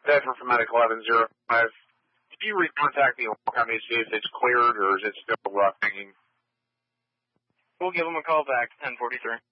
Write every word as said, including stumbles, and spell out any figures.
Bedford from Medic eleven zero five. Did you recontact the oil company to see if it's cleared or is it still rough hanging? We'll give them a call back, ten forty-three.